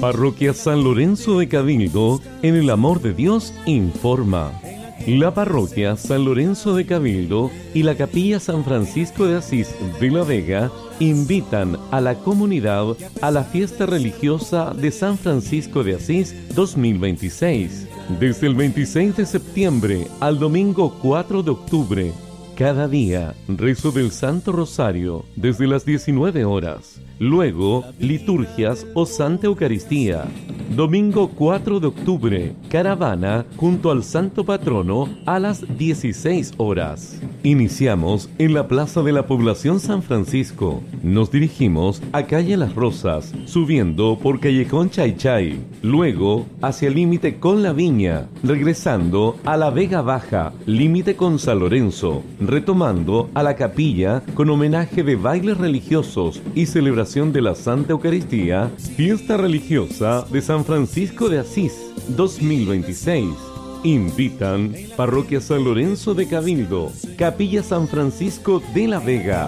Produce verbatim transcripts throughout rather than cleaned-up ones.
Parroquia San Lorenzo de Cabildo, en el amor de Dios, informa. La Parroquia San Lorenzo de Cabildo y la Capilla San Francisco de Asís de La Vega invitan a la comunidad a la fiesta religiosa de San Francisco de Asís dos mil veintiséis. Desde el veintiséis de septiembre al domingo cuatro de octubre, cada día rezo del Santo Rosario desde las diecinueve horas. Luego, liturgias o Santa Eucaristía. Domingo cuatro de octubre, caravana junto al Santo Patrono a las dieciséis horas. Iniciamos en la Plaza de la Población San Francisco. Nos dirigimos a Calle Las Rosas, subiendo por Callejón Chay Chay. Luego, hacia el límite con La Viña, regresando a la Vega Baja, límite con San Lorenzo, retomando a la capilla con homenaje de bailes religiosos y celebración de la Santa Eucaristía, fiesta religiosa de San Francisco de Asís dos mil veintiséis. Invitan Parroquia San Lorenzo de Cabildo, Capilla San Francisco de La Vega.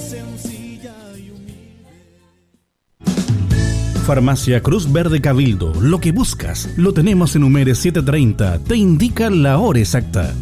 Farmacia Cruz Verde Cabildo. Lo que buscas lo tenemos en Humeres setecientos treinta. Te indica la hora exacta.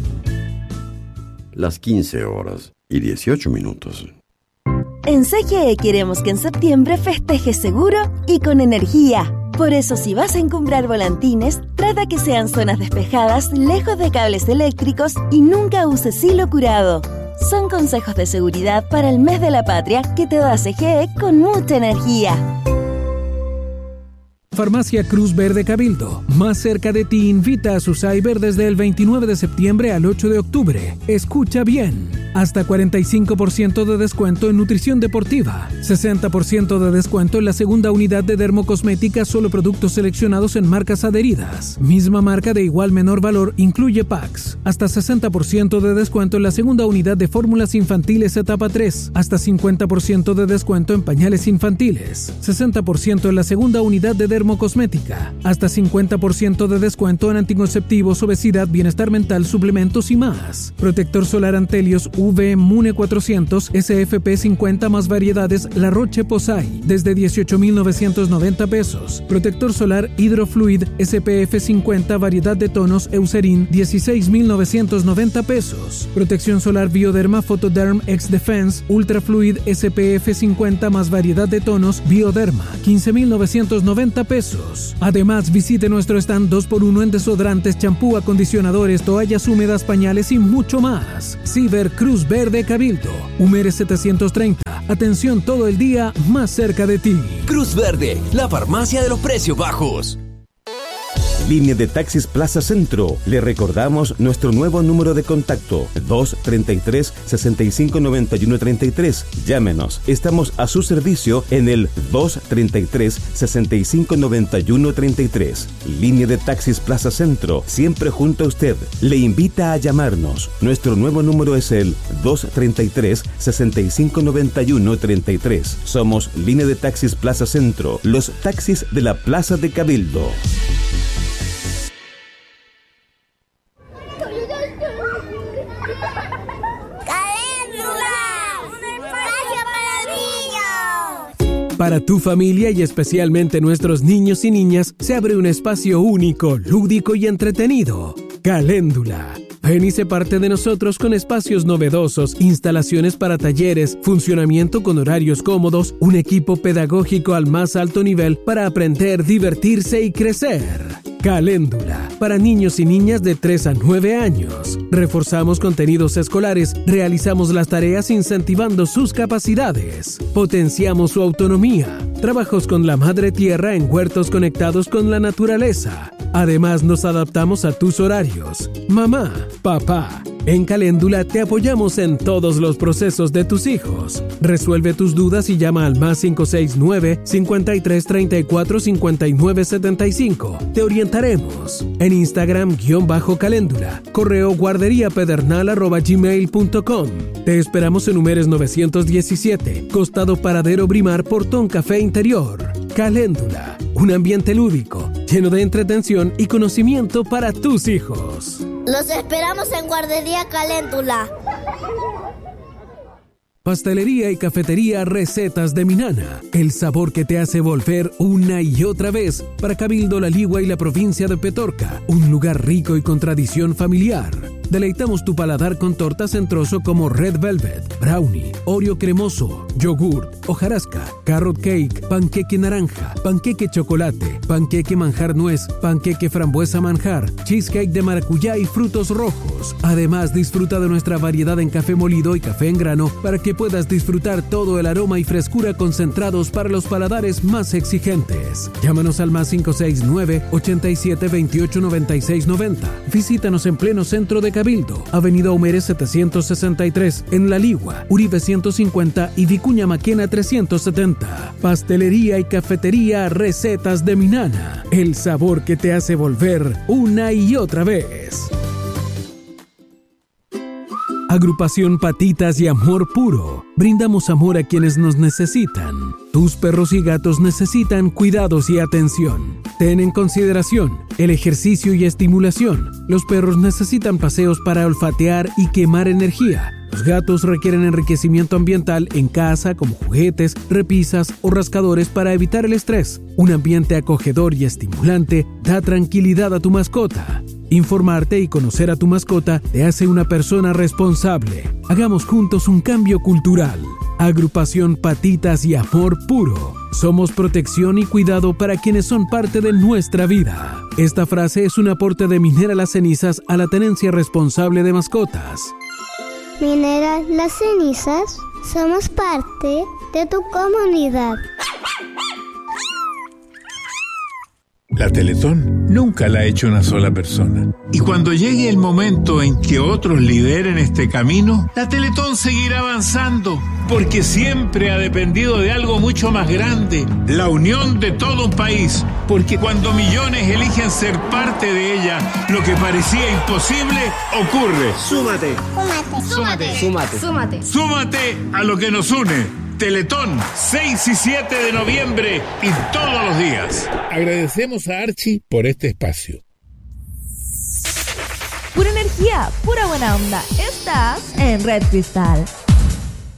Las quince horas y dieciocho minutos. En C G E queremos que en septiembre festejes seguro y con energía. Por eso, si vas a encumbrar volantines, trata que sean zonas despejadas, lejos de cables eléctricos y nunca uses hilo curado. Son consejos de seguridad para el mes de la patria que te da C G E con mucha energía. Farmacia Cruz Verde Cabildo, más cerca de ti, invita a su cyber desde el veintinueve de septiembre al ocho de octubre. Escucha bien. Hasta cuarenta y cinco por ciento de descuento en nutrición deportiva, sesenta por ciento de descuento en la segunda unidad de dermocosmética, solo productos seleccionados en marcas adheridas. Misma marca de igual menor valor, incluye packs. Hasta sesenta por ciento de descuento en la segunda unidad de fórmulas infantiles etapa tres. Hasta cincuenta por ciento de descuento en pañales infantiles. sesenta por ciento en la segunda unidad de dermocosmética. Hasta cincuenta por ciento de descuento en anticonceptivos, obesidad, bienestar mental, suplementos y más. Protector solar Antelios U V Mune cuatrocientos S F P cincuenta más variedades La Roche Posay desde dieciocho mil novecientos noventa pesos. Protector solar Hydrofluid S P F cincuenta variedad de tonos Eucerin dieciséis mil novecientos noventa pesos. Protección solar Bioderma Photoderm X Defense Ultra Fluid S P F cincuenta más variedad de tonos Bioderma quince mil novecientos noventa pesos. Además, visite nuestro stand dos por uno en desodorantes, champú, acondicionadores, toallas húmedas, pañales y mucho más. Ciber Cruz Verde Cabildo, Humeres setecientos treinta. Atención todo el día más cerca de ti. Cruz Verde, la farmacia de los precios bajos. Línea de Taxis Plaza Centro. Le recordamos nuestro nuevo número de contacto: dos treinta y tres, sesenta y cinco, noventa y uno treinta y tres. Llámenos. Estamos a su servicio en el dos treinta y tres, sesenta y cinco, noventa y uno treinta y tres. Línea de Taxis Plaza Centro, siempre junto a usted. Le invita a llamarnos. Nuestro nuevo número es el dos treinta y tres, sesenta y cinco, noventa y uno treinta y tres. Somos Línea de Taxis Plaza Centro, los taxis de la Plaza de Cabildo. Para tu familia y especialmente nuestros niños y niñas, se abre un espacio único, lúdico y entretenido. Caléndula. Ven y sé parte de nosotros con espacios novedosos, instalaciones para talleres, funcionamiento con horarios cómodos, un equipo pedagógico al más alto nivel para aprender, divertirse y crecer. Caléndula, para niños y niñas de tres a nueve años. Reforzamos contenidos escolares, realizamos las tareas incentivando sus capacidades, potenciamos su autonomía, trabajos con la madre tierra en huertos conectados con la naturaleza. Además, nos adaptamos a tus horarios. Mamá, papá, en Caléndula te apoyamos en todos los procesos de tus hijos. Resuelve tus dudas y llama al más cinco seis nueve, cincuenta y tres, treinta y cuatro, cincuenta y nueve setenta y cinco. Te orientaremos. En Instagram, guión bajo Caléndula. Correo guarderiapedernal arroba gmail punto com. Te esperamos en Humeres novecientos diecisiete, Costado Paradero Brimar, Portón Café Interior. Caléndula, un ambiente lúdico, lleno de entretención y conocimiento para tus hijos. Los esperamos en Guardería Caléndula. Pastelería y cafetería Recetas de Minana. El sabor que te hace volver una y otra vez para Cabildo, La Ligua y la provincia de Petorca. Un lugar rico y con tradición familiar. Deleitamos tu paladar con tortas en trozo como Red Velvet, Brownie, Oreo cremoso, yogurt, hojarasca, Carrot Cake, panqueque naranja, panqueque chocolate, panqueque manjar nuez, panqueque frambuesa manjar, cheesecake de maracuyá y frutos rojos. Además, disfruta de nuestra variedad en café molido y café en grano para que puedas disfrutar todo el aroma y frescura concentrados para los paladares más exigentes. Llámanos al más cinco seis nueve, ochenta y siete, veintiocho, noventa y seis, noventa. Visítanos en pleno centro de Cabildo, Avenida Humeres setecientos sesenta y tres, en La Ligua, Uribe ciento cincuenta y Vicuña Maquena trescientos setenta. Pastelería y cafetería Recetas de Minana. El sabor que te hace volver una y otra vez. Agrupación Patitas y Amor Puro. Brindamos amor a quienes nos necesitan. Tus perros y gatos necesitan cuidados y atención. Ten en consideración el ejercicio y estimulación. Los perros necesitan paseos para olfatear y quemar energía. Los gatos requieren enriquecimiento ambiental en casa como juguetes, repisas o rascadores para evitar el estrés. Un ambiente acogedor y estimulante da tranquilidad a tu mascota. Informarte y conocer a tu mascota te hace una persona responsable. Hagamos juntos un cambio cultural. Agrupación Patitas y Amor Puro. Somos protección y cuidado para quienes son parte de nuestra vida. Esta frase es un aporte de Minera Las Cenizas a la tenencia responsable de mascotas. Minera Las Cenizas, somos parte de tu comunidad. La Teletón nunca la ha hecho una sola persona. Y cuando llegue el momento en que otros lideren este camino, la Teletón seguirá avanzando, porque siempre ha dependido de algo mucho más grande, la unión de todo un país. Porque cuando millones eligen ser parte de ella, lo que parecía imposible ocurre. Súmate. Súmate. Súmate. Súmate. Súmate a lo que nos une. Teletón, seis y siete de noviembre y todos los días. Agradecemos a Archie por este espacio. Pura energía, pura buena onda. Estás en Red Cristal.